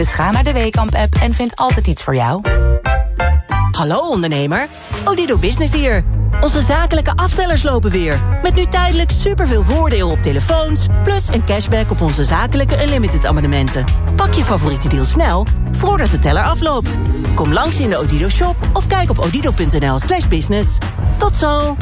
Dus ga naar de Weekamp-app en vind altijd iets voor jou. Hallo ondernemer, Odido Business hier. Onze zakelijke aftellers lopen weer. Met nu tijdelijk superveel voordeel op telefoons... plus een cashback op onze zakelijke Unlimited abonnementen. Pak je favoriete deal snel, voordat de teller afloopt. Kom langs in de Odido shop of kijk op odido.nl/business. Tot zo!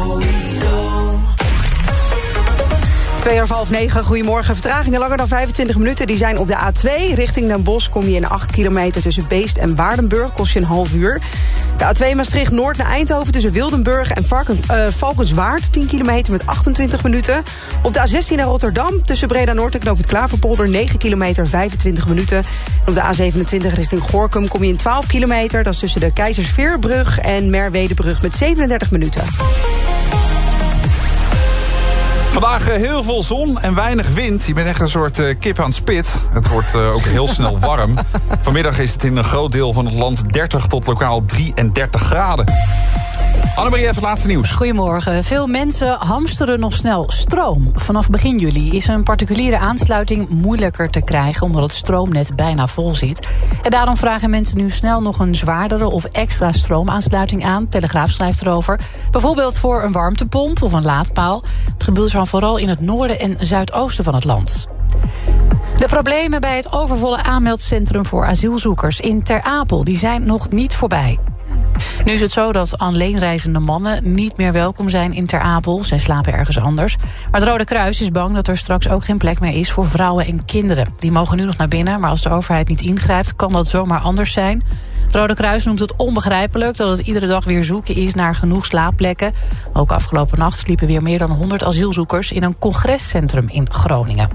9:08, goedemorgen. Vertragingen langer dan 25 minuten. Die zijn op de A2. Richting Den Bosch kom je in 8 kilometer tussen Beest en Waardenburg. Kost je een half uur. De A2 Maastricht-Noord naar Eindhoven tussen Wildenburg en Valkenswaard. 10 kilometer met 28 minuten. Op de A16 naar Rotterdam tussen Breda-Noord en Knoopend Klaverpolder. 9 kilometer, 25 minuten. En op de A27 richting Gorinchem kom je in 12 kilometer. Dat is tussen de Keizersveerbrug en Merwedebrug met 37 minuten. Vandaag heel veel zon en weinig wind. Je bent echt een soort kip aan het spit. Het wordt ook heel snel warm. Vanmiddag is het in een groot deel van het land 30 tot lokaal 33 graden. Annemarie, even het laatste nieuws. Goedemorgen. Veel mensen hamsteren nog snel stroom. Vanaf begin juli is een particuliere aansluiting moeilijker te krijgen, omdat het stroomnet bijna vol zit. En daarom vragen mensen nu snel nog een zwaardere of extra stroomaansluiting aan. Telegraaf schrijft erover. Bijvoorbeeld voor een warmtepomp of een laadpaal. Het gebeurt dan vooral in het noorden en zuidoosten van het land. De problemen bij het overvolle aanmeldcentrum voor asielzoekers in Ter Apel, die zijn nog niet voorbij. Nu is het zo dat alleenreizende mannen niet meer welkom zijn in Ter Apel. Zij slapen ergens anders. Maar het Rode Kruis is bang dat er straks ook geen plek meer is voor vrouwen en kinderen. Die mogen nu nog naar binnen, maar als de overheid niet ingrijpt, kan dat zomaar anders zijn. Het Rode Kruis noemt het onbegrijpelijk dat het iedere dag weer zoeken is naar genoeg slaapplekken. Ook afgelopen nacht sliepen weer meer dan 100 asielzoekers in een congrescentrum in Groningen.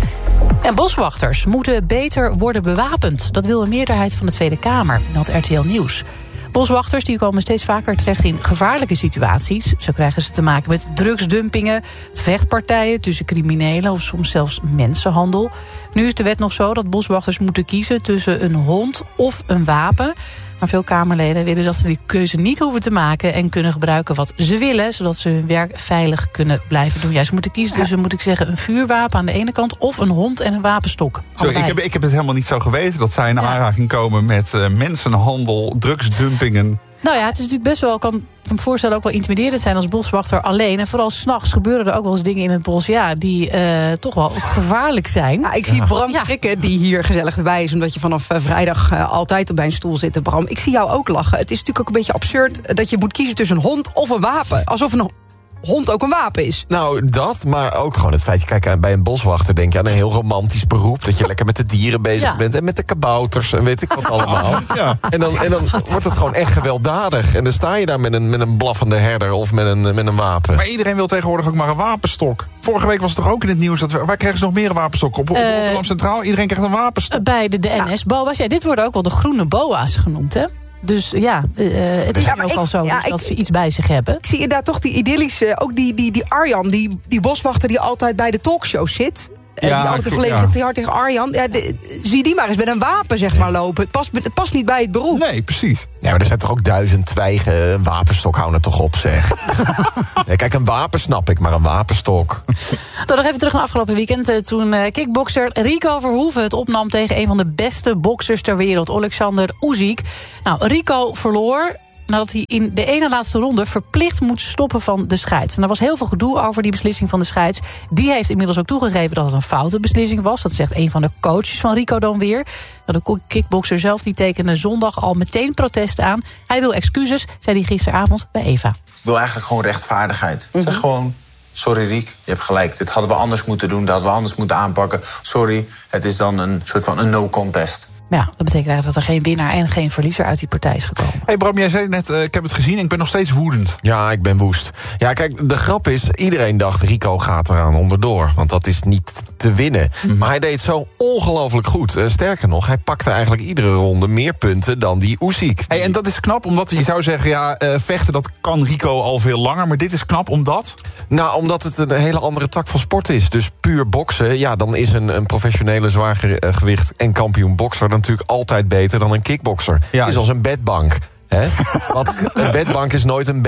En boswachters moeten beter worden bewapend. Dat wil een meerderheid van de Tweede Kamer, meldt RTL Nieuws. Boswachters die komen steeds vaker terecht in gevaarlijke situaties. Zo krijgen ze te maken met drugsdumpingen, vechtpartijen tussen criminelen of soms zelfs mensenhandel. Nu is de wet nog zo dat boswachters moeten kiezen tussen een hond of een wapen. Maar veel Kamerleden willen dat ze die keuze niet hoeven te maken en kunnen gebruiken wat ze willen, zodat ze hun werk veilig kunnen blijven doen. Ze moeten kiezen tussen, moet ik zeggen, een vuurwapen aan de ene kant of een hond en een wapenstok. Sorry, ik heb het helemaal niet zo geweten dat zij in aanraking komen met mensenhandel, drugsdumpingen. Nou ja, het is natuurlijk best wel, kan me voorstellen, ook wel intimiderend zijn als boswachter alleen. En vooral 's nachts gebeuren er ook wel eens dingen in het bos, die toch wel gevaarlijk zijn. Ja, ik zie Bram Krikke, die hier gezellig erbij is, omdat je vanaf vrijdag altijd op een stoel zit. Bram, ik zie jou ook lachen. Het is natuurlijk ook een beetje absurd dat je moet kiezen tussen een hond of een wapen. Alsof een hond ook een wapen is. Nou, dat, maar ook gewoon het feit, kijk, bij een boswachter denk je aan een heel romantisch beroep, dat je lekker met de dieren bezig bent en met de kabouters en weet ik wat allemaal. Ja. En dan wordt het gewoon echt gewelddadig. En dan sta je daar met een blaffende herder of met een wapen. Maar iedereen wil tegenwoordig ook maar een wapenstok. Vorige week was het toch ook in het nieuws dat waar krijgen ze nog meer wapenstokken? Op Rotterdam Centraal, iedereen krijgt een wapenstok. Bij de NS-boa's. Ja, dit worden ook wel de groene boa's genoemd, hè? Dus het is ook al zo dat ze iets bij zich hebben. Ik zie inderdaad toch die idyllische, ook die Arjan, die boswachter die altijd bij de talkshow zit. Die altijd volledig hard tegen Arjan. Ja, zie die maar eens met een wapen zeg maar lopen. Het past niet bij het beroep. Nee, precies. Ja, maar er zijn toch ook 1000 twijgen. Een wapenstok, hou er toch op, zeg. Ja, kijk, een wapen snap ik, maar een wapenstok. Dan nog even terug naar afgelopen weekend. Toen kickbokser Rico Verhoeven het opnam tegen een van de beste boksers ter wereld, Alexander Usyk. Nou, Rico verloor nadat hij in de ene laatste ronde verplicht moet stoppen van de scheids. En er was heel veel gedoe over die beslissing van de scheids. Die heeft inmiddels ook toegegeven dat het een foute beslissing was. Dat zegt een van de coaches van Rico dan weer. De kickbokser zelf die tekende zondag al meteen protest aan. Hij wil excuses, zei hij gisteravond bij Eva. Ik wil eigenlijk gewoon rechtvaardigheid. Zeg gewoon, sorry Riek, je hebt gelijk. Dit hadden we anders moeten doen, dat hadden we anders moeten aanpakken. Sorry, het is dan een soort van een no contest. Ja, dat betekent eigenlijk dat er geen winnaar en geen verliezer uit die partij is gekomen. Hey Bram, jij zei net, ik heb het gezien en ik ben nog steeds woedend. Ja, ik ben woest. Ja, kijk, de grap is, iedereen dacht Rico gaat eraan onderdoor. Want dat is niet te winnen. Maar hij deed zo ongelooflijk goed. Sterker nog, hij pakte eigenlijk iedere ronde meer punten dan die Usyk. Hey, en dat is knap, omdat je zou zeggen, vechten dat kan Rico al veel langer. Maar dit is knap omdat? Nou, omdat het een hele andere tak van sport is. Dus puur boksen, ja, dan is een professionele zwaargewicht en kampioen bokser natuurlijk altijd beter dan een kickbokser. Ja. Het is als een bedbank. Hè? Want een bedbank is nooit een bed.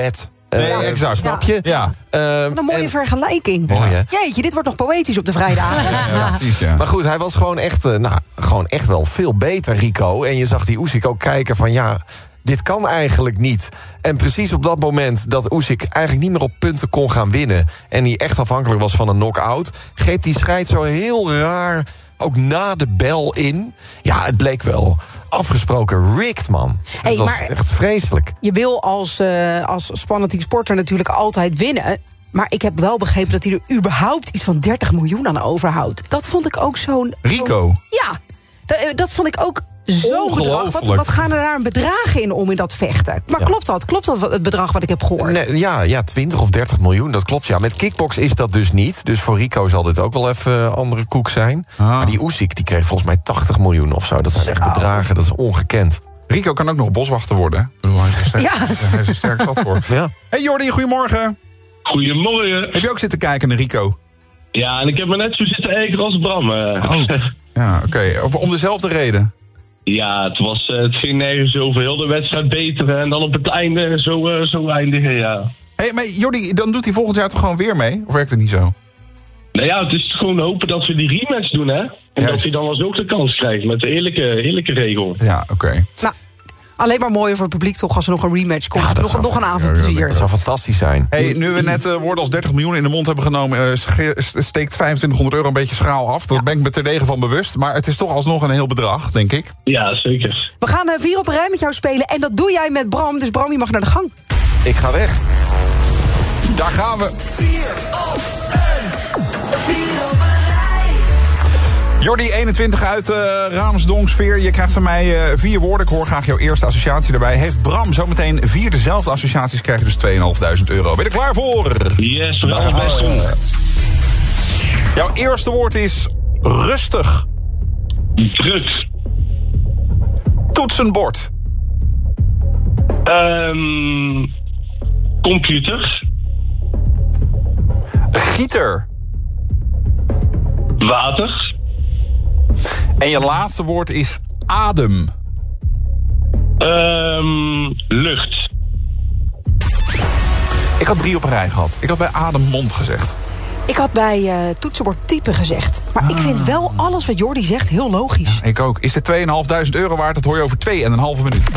exact. Snap je? Ja. Wat een mooie vergelijking. Mooi, hè? Jeetje, dit wordt nog poëtisch op de vrijdag. Ja, precies, ja. Maar goed, hij was gewoon echt wel veel beter, Rico. En je zag die Usyk ook kijken van dit kan eigenlijk niet. En precies op dat moment dat Usyk eigenlijk niet meer op punten kon gaan winnen... en hij echt afhankelijk was van een knock-out... greep die strijd zo heel raar ook na de bel in. Ja, het bleek wel afgesproken rigged, man. Het was echt vreselijk. Je wil als fanatiek sporter natuurlijk altijd winnen... maar ik heb wel begrepen dat hij er überhaupt iets van 30 miljoen aan overhoudt. Dat vond ik ook zo'n... Rico? Ja, dat vond ik ook... Zo'n bedrag. Wat gaan er daar een bedragen in dat vechten? Maar klopt dat? Klopt dat het bedrag wat ik heb gehoord? Nee, ja, 20 of 30 miljoen, dat klopt. Ja. Met kickbox is dat dus niet. Dus voor Rico zal dit ook wel even andere koek zijn. Maar die Usyk die kreeg volgens mij 80 miljoen of zo. Dat zijn echt bedragen, dat is ongekend. Rico kan ook nog boswachter worden. Hij is er sterk zat voor. Ja. Hey Jordi, goedemorgen. Goedemorgen. Heb je ook zitten kijken naar Rico? Ja, en ik heb me net zo zitten ergeren als Bram. Ja, oké. Om dezelfde reden? Ja, het ging nergens over. Heel de wedstrijd beteren en dan op het einde zo eindigen, ja. Hey, maar Jordi, dan doet hij volgend jaar toch gewoon weer mee? Of werkt het niet zo? Nou ja, het is gewoon hopen dat we die rematch doen, hè. En dat hij dan als ook de kans krijgt met de eerlijke regel. Ja, oké. Nou, alleen maar mooier voor het publiek toch als er nog een rematch komt. Ja, nog een avondplezier. Dat zou fantastisch zijn. Hey, nu we net woorden als 30 miljoen in de mond hebben genomen... steekt 2500 euro een beetje schraal af. Daar ben ik me terdege van bewust. Maar het is toch alsnog een heel bedrag, denk ik. Ja, zeker. We gaan 4 op een rij met jou spelen. En dat doe jij met Bram. Dus Bram, je mag naar de gang. Ik ga weg. Daar gaan we. 4 op 1. 4 op een rij. Jordi, 21 uit Raamsdonksveer. Je krijgt van mij 4 woorden. Ik hoor graag jouw eerste associatie erbij. Heeft Bram zometeen 4 dezelfde associaties, krijg je dus 2.500 euro. Ben je er klaar voor? Yes, we gaan ons best doen. Jouw eerste woord is rustig. Druk. Toetsenbord. Computer. Gieter. Water. En je laatste woord is adem. Lucht. Ik had 3 op een rij gehad. Ik had bij adem mond gezegd. Ik had bij toetsenbord type gezegd. Maar ik vind wel alles wat Jordi zegt heel logisch. Ja, ik ook. Is dit 2.500 euro waard? Dat hoor je over 2,5 minuut.